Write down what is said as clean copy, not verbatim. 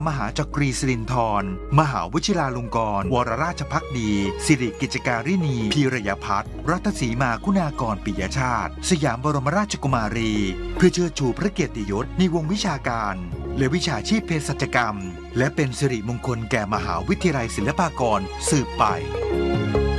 มหาจักรีสิรินธรมหาวชิราลงกรณ์วรราชภักดีสิริกิจการินีพีรยพัฒน์รัตศรีมาคุณากรปิยชาติสยามบรมราชกุมารีเพื่อเชิดชูพระเกียรติยศในวงวิชาการและวิชาชีพเภสัชกรรมและเป็นสิริมงคลแก่มหาวิทยาลัยศิลปากรสืบไป